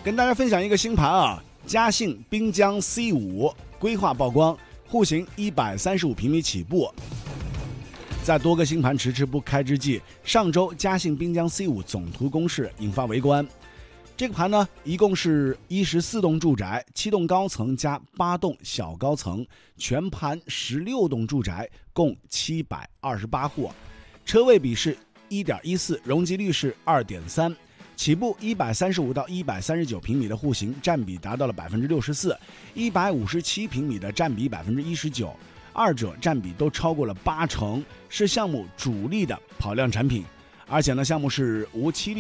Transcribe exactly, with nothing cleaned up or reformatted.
跟大家分享一个新盘啊，嘉信滨江 C 五规划曝光，户型一百三十五平米起步。在多个新盘迟迟不开之际，上周嘉信滨江 C 五总图公示，引发围观。这个盘呢，一共是一十四栋住宅，七栋高层加八栋小高层，全盘十六栋住宅，共七百二十八户，车位比是 一点一四， 容积率是 二点三， 起步一百三十五到一百三十九平米的户型占比达到了 百分之六十四， 一百五十七平米的占比 百分之一十九， 二者占比都超过了八成，是项目主力的跑量产品。而且呢，项目是无期